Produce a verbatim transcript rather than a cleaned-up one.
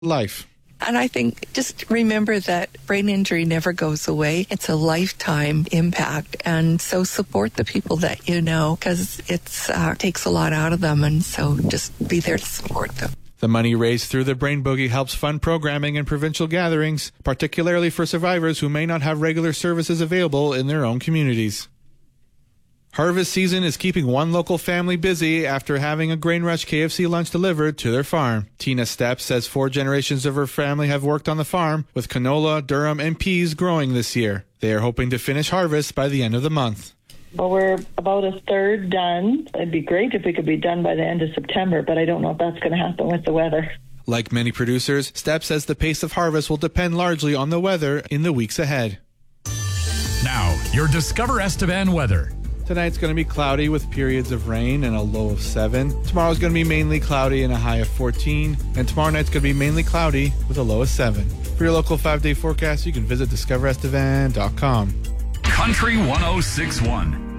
life. And I think just remember that brain injury never goes away. It's a lifetime impact. And so support the people that you know, because it uh, takes a lot out of them. And so just be there to support them. The money raised through the Brain Boogie helps fund programming and provincial gatherings, particularly for survivors who may not have regular services available in their own communities. Harvest season is keeping one local family busy after having a Grain Rush K F C lunch delivered to their farm. Tina Stepp says four generations of her family have worked on the farm, with canola, durum, and peas growing this year. They are hoping to finish harvest by the end of the month. Well, we're about a third done. It'd be great if we could be done by the end of September, but I don't know if that's going to happen with the weather. Like many producers, Stepp says the pace of harvest will depend largely on the weather in the weeks ahead. Now, your Discover Estevan weather. Tonight's going to be cloudy with periods of rain and a low of seven. Tomorrow's going to be mainly cloudy and a high of fourteen. And tomorrow night's going to be mainly cloudy with a low of seven. For your local five-day forecast, you can visit discover estevan dot com. Country one oh six point one.